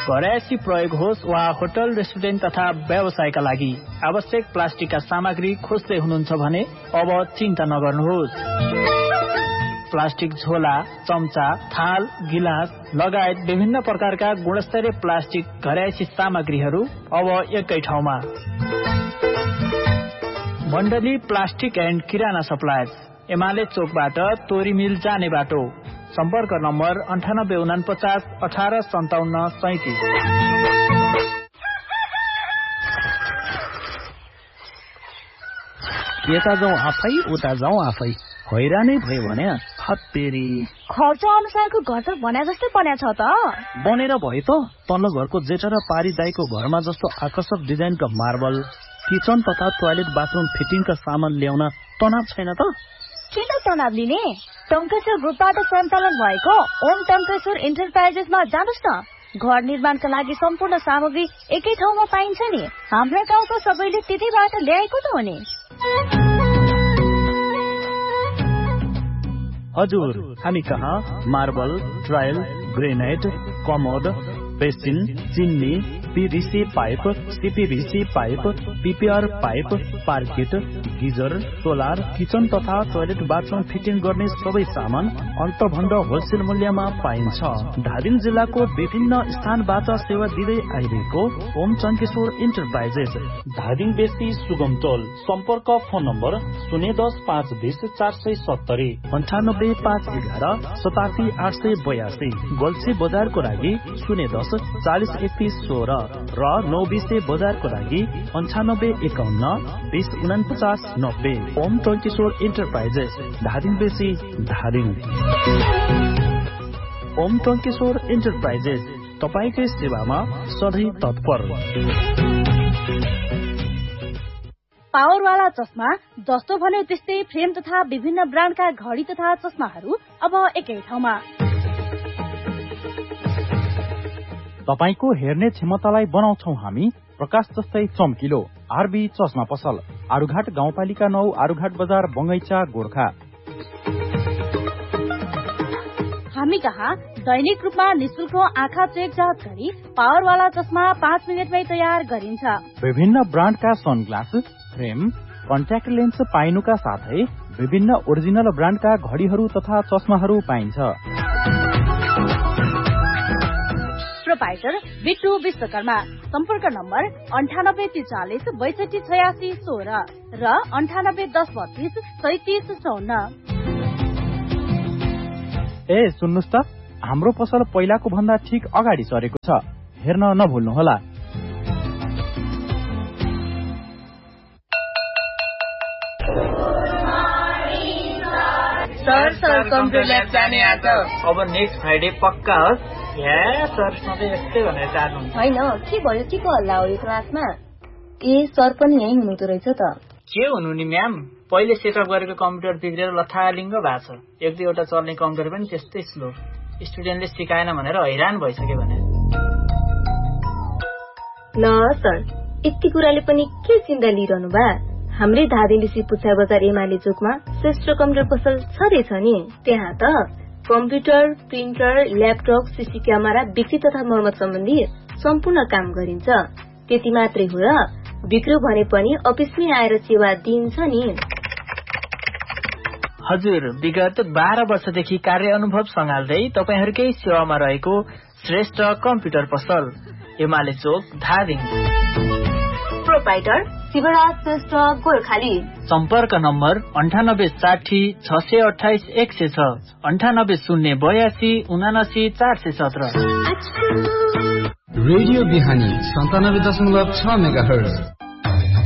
घरयासी प्रयोग होस् वा होटल रेस्टुरेन्ट तथा व्यवसायका लागि आवश्यक प्लास्टिकका सामग्री खोज्दै हुनुहुन्छ भने अब चिन्ता नगर्नुहोस्। प्लास्टिक झोला, चम्चा, थाल, गिलास लगायत विभिन्न प्रकारका गुणस्तरीय प्लास्टिक घरयासी सामग्रीहरू अब एकै ठाउँमा। मण्डली प्लास्टिक एन्ड किराना सप्लायर्स, एमाले चोकबाट तोरी मिल जाने बाटो। सम्पर्क नम्बर 9849 18 57 37। यता जाउँ आफै उता जाउँ आफै, हैरानै भयो भने हत्तेरी। खर्च अनुसारको घर त बने जस्तै बन्या छ त। बनेर भयो त, तल्लो घरको जेठा र पारी दाईको घरमा जस्तो आकर्षक डिजाइनका मार्बल, किचन तथा टोयलेट बाथरूम फिटिङका सामान ल्याउन तनाव छैन त। किन तनाव लिने? टङ्केश्वर ग्रुपबाट सञ्चालन भएको ओम टङ्केश्वर इन्टरप्राइजेसमा जानुस् न। घर निर्माणका लागि सम्पूर्ण सामग्री एकै ठाउँमा पाइन्छ नि। हाम्रो गाउँको सबैले त्यतैबाट ल्याएको त हो नि। हजुर, हामी कहाँ marble, tile, granite, commode, basin, चिन्नी, PVC pipe, CPVC pipe, PPR pipe, पार्किट, geyser, solar, kitchen तथा टोयलेट बाथरूम फिटिङ गर्ने सबै सामान अन्तभन्द होलसेल मूल्यमा पाइन्छ। धादिङ जिल्लाको विभिन्न स्थानबाट सेवा दिँदै आइरहेको ओम टङ्केश्वर इन्टरप्राइजेस, धादिङ बेसी सुगम टोल। सम्पर्क फोन नम्बर 010 520 470 98 511 87 882। गोल्सी बजारको लागि 010 40 31 16 र 920 बजारको लागि 98 51 20 49 90। ओम टङ्केश्वर इन्टरप्राइजेस, धादिङ बेसी, धादिङ। ओम टङ्केश्वर इन्टरप्राइजेस तपाईकै सेवामा सधैँ तत्पर। पावरवाला चस्मा, जस्तो भन्यो त्यस्तै फ्रेम तथा विभिन्न ब्रान्डका घडी तथा चस्माहरू अब एकै ठाउँमा। तपाईको हेर्ने क्षमतालाई बनाउँछौ हामी प्रकाश जस्तै चम्किलो। आरबी चस्मा पसल, आरुघाट गाउँपालिका 9, आरुघाट बजार, बङ्गैचा, गोर्खा। हामी कहाँ दैनिक रूपमा निशुल्क आँखा चेक जाँच गरी पावरवाला चस्मा 5 मिनेटमै तयार गरिन्छ। विभिन्न ब्रान्डका सनग्लास, फ्रेम, कन्ट्याक्ट लेन्स पाइनुका साथै विभिन्न ओरिजिनल ब्रान्डका घडीहरू तथा चस्माहरू पाइन्छ। प्रोपाइटर बिट्टु विश्वकर्मा। सम्पर्क नम्बर 9843 62 86 16 र 98 10 32 37 54। ए सुन्नुस् त, हाम्रो पसल पहिलाको भन्दा ठिक अगाडि सरेको छ, हेर्न नभुल्नुहोला। सर कम्प्युटर ल्याब जाने आज। अब नेक्स्ट फ्राइडे पक्का होस्। सर सधैँ यस्तै भनेर चाहनुहुन्छ? होइन, के भयो, के को हल्ला हो यो क्लासमा? ए सर पनि यही हुनुहुँदो रहेछ त। के हुनु नि म्याम, पहिले सेटअप गरेको कम्प्युटर बिग्रेर लथालिङ्ग भएको छ। एक दुईवटा चल्ने कम्प्युटर पनि त्यस्तै स्लो। स्टुडेन्टले सिकाएन भनेर हैरान भइसक्यो भने। ल सर, यति कुराले पनि के चिन्ता लिइरहनु बा? हाम्रै धादिङसी पुच्छा बजार एमाले चोकमा श्रेष्ठ कम्प्युटर पसल छँदैछ नि। त्यहाँ त computer, printer, laptop, CC camera बिक्री तथा मर्मत सम्बन्धी सम्पूर्ण काम गरिन्छ। त्यति मात्रै हो र, बिग्रियो भने पनि अफिसमै आएर सेवा दिइन्छ नि। हजुर, विगत 12 वर्षदेखि कार्य अनुभव सँगाल्दै तपाईहरूकै सेवामा रहेको श्रेष्ठ कम्प्युटर पसल, एमाले चोक, धादिङ। प्रोपाइटर शिवराज श्रेष्ठ, गोर्खाली। सम्पर्क नम्बर 98 60 628 106 98 082 79 417। रेडियो बिहानी 97.6 मेगाहर्ज।